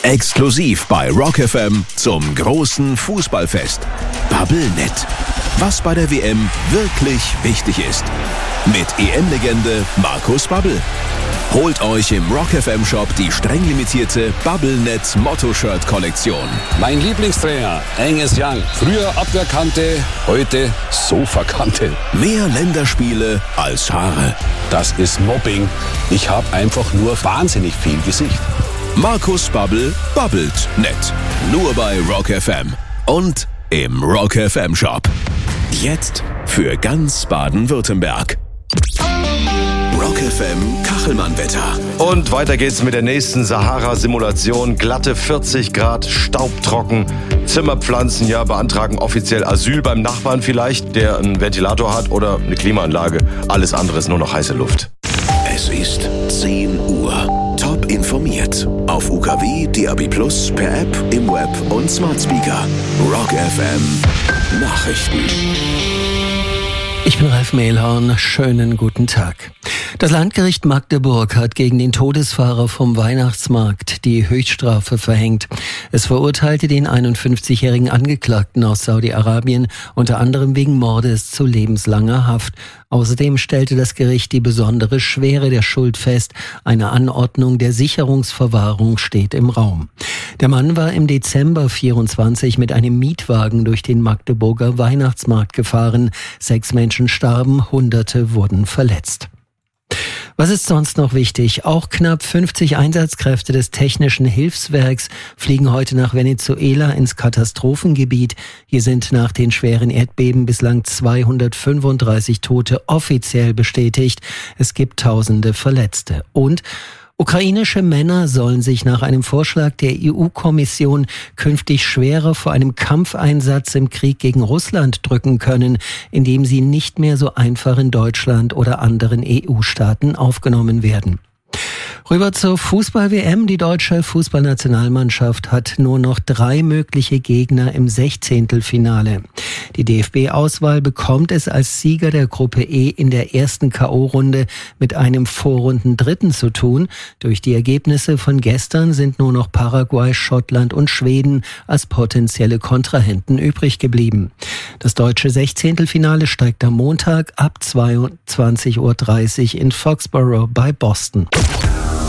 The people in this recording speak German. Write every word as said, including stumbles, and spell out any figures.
Exklusiv bei Rock F M zum großen Fußballfest. Bubblenet. Was bei der W M wirklich wichtig ist. Mit E M-Legende Markus Babbel. Holt euch im Rock F M Shop die streng limitierte Bubblenet Motto-Shirt-Kollektion. Mein Lieblingstrainer, Angus Young. Früher Abwehrkante, heute Sofakante. Mehr Länderspiele als Haare. Das ist Mobbing. Ich habe einfach nur wahnsinnig viel Gesicht. Markus Babbel babbelt nett. Nur bei Rock F M und im Rock F M Shop. Jetzt für ganz Baden-Württemberg. Rock F M Kachelmann-Wetter. Und weiter geht's mit der nächsten Sahara-Simulation. Glatte vierzig Grad, staubtrocken. Zimmerpflanzen, ja, beantragen offiziell Asyl beim Nachbarn vielleicht, der einen Ventilator hat oder eine Klimaanlage. Alles andere ist nur noch heiße Luft. Es ist zehn Uhr. Top informiert. Auf U K W, D A B plus, per App, im Web und Smart Speaker. Rock F M Nachrichten. Ich bin Ralf Mehlhorn. Schönen guten Tag. Das Landgericht Magdeburg hat gegen den Todesfahrer vom Weihnachtsmarkt die Höchststrafe verhängt. Es verurteilte den einundfünfzigjährigen Angeklagten aus Saudi-Arabien unter anderem wegen Mordes zu lebenslanger Haft. Außerdem stellte das Gericht die besondere Schwere der Schuld fest. Eine Anordnung der Sicherungsverwahrung steht im Raum. Der Mann war im Dezember vierundzwanzig mit einem Mietwagen durch den Magdeburger Weihnachtsmarkt gefahren. Sechs Menschen starben, Hunderte wurden verletzt. Was ist sonst noch wichtig? Auch knapp fünfzig Einsatzkräfte des Technischen Hilfswerks fliegen heute nach Venezuela ins Katastrophengebiet. Hier sind nach den schweren Erdbeben bislang zweihundertfünfunddreißig Tote offiziell bestätigt. Es gibt tausende Verletzte. Und ukrainische Männer sollen sich nach einem Vorschlag der E U-Kommission künftig schwerer vor einem Kampfeinsatz im Krieg gegen Russland drücken können, indem sie nicht mehr so einfach in Deutschland oder anderen E U-Staaten aufgenommen werden. Rüber zur Fußball-W M. Die deutsche Fußballnationalmannschaft hat nur noch drei mögliche Gegner im Sechzehntelfinale. Die D F B-Auswahl bekommt es als Sieger der Gruppe E in der ersten K O-Runde mit einem Vorrundendritten zu tun. Durch die Ergebnisse von gestern sind nur noch Paraguay, Schottland und Schweden als potenzielle Kontrahenten übrig geblieben. Das deutsche Sechzehntelfinale steigt am Montag ab zweiundzwanzig Uhr dreißig in Foxborough bei Boston.